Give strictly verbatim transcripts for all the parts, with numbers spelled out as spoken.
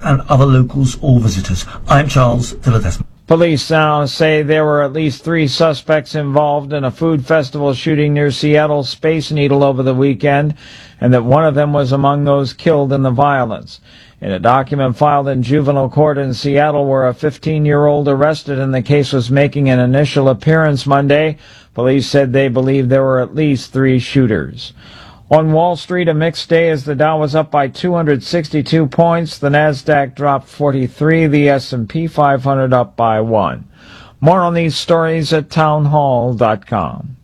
and other locals or visitors. I'm Charles Villadesma. Police now say there were at least three suspects involved in a food festival shooting near Seattle Space Needle over the weekend, and that one of them was among those killed in the violence. In a document filed in juvenile court in Seattle, where a fifteen-year-old arrested in the case was making an initial appearance Monday, police said they believe there were at least three shooters. On Wall Street, a mixed day as the Dow was up by two hundred sixty-two points, the Nasdaq dropped forty-three, the S and P five hundred up by one. More on these stories at townhall dot com.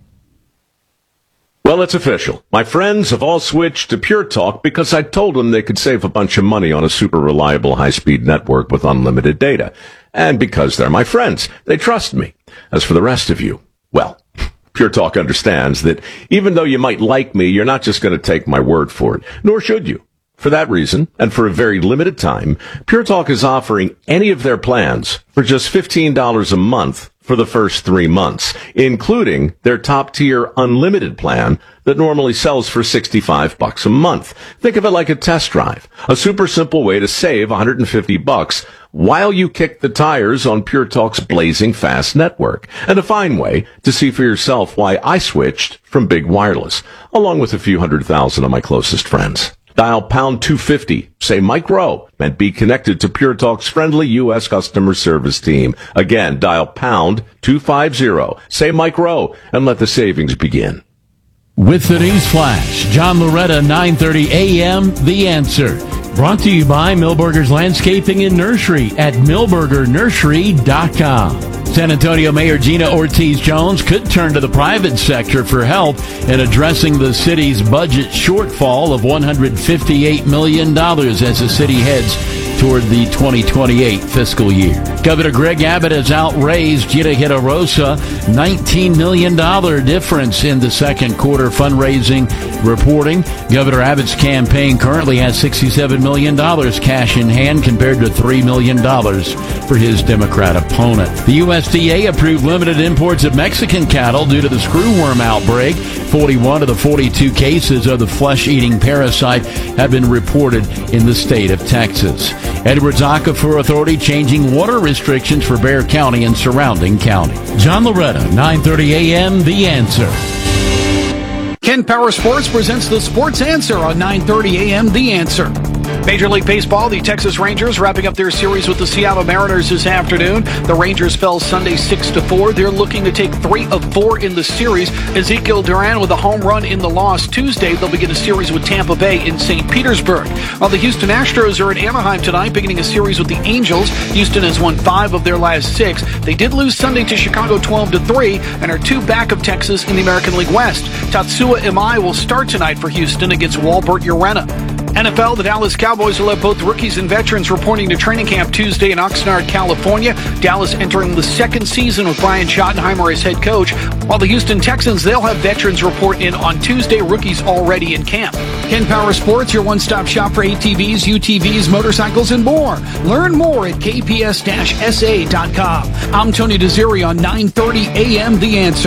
Well, it's official. My friends have all switched to Pure Talk because I told them they could save a bunch of money on a super reliable high-speed network with unlimited data. And because they're my friends, they trust me. As for the rest of you, well, Pure Talk understands that even though you might like me, you're not just going to take my word for it, nor should you. For that reason, and for a very limited time, Pure Talk is offering any of their plans for just fifteen dollars a month for the first three months, including their top-tier unlimited plan that normally sells for sixty-five bucks a month. Think of it like a test drive, a super simple way to save one hundred fifty bucks while you kick the tires on Pure Talk's blazing fast network, and a fine way to see for yourself why I switched from big wireless, along with a few hundred thousand of my closest friends. Dial pound two fifty, say Mike Rowe, and be connected to Pure Talk's friendly U S customer service team. Again, dial pound two fifty, say Mike Rowe, and let the savings begin. With the News Flash, John Loretta, nine thirty a.m., The Answer. Brought to you by Milberger's Landscaping and Nursery at milberger nursery dot com. San Antonio Mayor Gina Ortiz-Jones could turn to the private sector for help in addressing the city's budget shortfall of one hundred fifty-eight million dollars as the city heads toward the twenty twenty-eight fiscal year. Governor Greg Abbott has outraised Gina Hitarosa nineteen million dollars difference in the second quarter fundraising reporting. Governor Abbott's campaign currently has sixty-seven million dollars cash in hand compared to three million dollars for his Democrat opponent. The U S D A approved limited imports of Mexican cattle due to the screwworm outbreak. forty-one of the forty-two cases of the flesh-eating parasite have been reported in the state of Texas. Edwards Aquifer Authority changing water restrictions for Bexar County and surrounding county. John Loretta, nine thirty a.m., The Answer. Ken Power Sports presents the Sports Answer on nine thirty a.m. The Answer. Major League Baseball, the Texas Rangers wrapping up their series with the Seattle Mariners this afternoon. The Rangers fell Sunday six to four. They're looking to take three of four in the series. Ezekiel Duran with a home run in the loss. Tuesday, they'll begin a series with Tampa Bay in Saint Petersburg. While the Houston Astros are in Anaheim tonight, beginning a series with the Angels. Houston has won five of their last six. They did lose Sunday to Chicago twelve to three and are two back of Texas in the American League West. Tatsuya Imai will start tonight for Houston against Walbert Urena. N F L, the Dallas Cowboys will have both rookies and veterans reporting to training camp Tuesday in Oxnard, California. Dallas entering the second season with Brian Schottenheimer as head coach, while the Houston Texans, they'll have veterans report in on Tuesday, rookies already in camp. Ken Power Sports, your one-stop shop for A T Vs, U T Vs, motorcycles, and more. Learn more at k p s dash s a dot com. I'm Tony Desiri on nine thirty a.m. The Answer.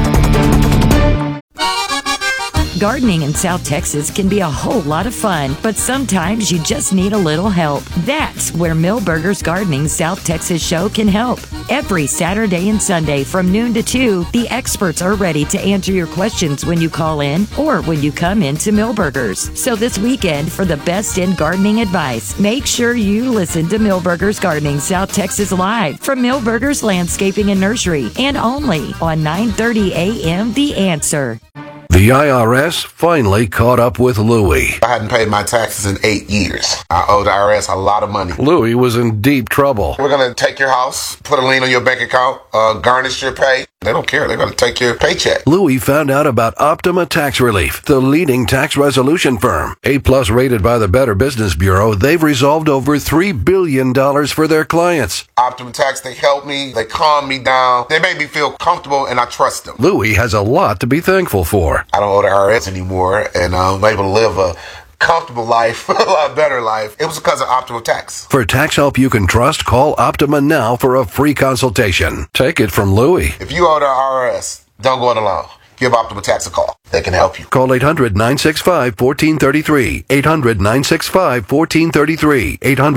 Gardening in South Texas can be a whole lot of fun, but sometimes you just need a little help. That's where Milberger's Gardening South Texas Show can help. Every Saturday and Sunday from noon to two, the experts are ready to answer your questions when you call in or when you come into Milberger's. So this weekend, for the best in gardening advice, make sure you listen to Milberger's Gardening South Texas Live from Milberger's Landscaping and Nursery, and only on nine thirty a.m. The Answer. The I R S finally caught up with Louie. I hadn't paid my taxes in eight years. I owe the I R S a lot of money. Louie was in deep trouble. We're going to take your house, put a lien on your bank account, uh, garnish your pay. They don't care. They're going to take your paycheck. Louie found out about Optima Tax Relief, the leading tax resolution firm. A-plus rated by the Better Business Bureau, they've resolved over three billion dollars for their clients. Optima Tax, they help me. They calm me down. They make me feel comfortable, and I trust them. Louie has a lot to be thankful for. I don't owe the I R S anymore, and I'm able to live a comfortable life, a lot better life. It was because of Optima Tax. For tax help you can trust, call Optima now for a free consultation. Take it from Louie. If you owe the I R S, don't go it alone. Give Optima Tax a call. They can help you. Call eight hundred, nine six five, one four three three. eight hundred, nine six five, one four three three. eight hundred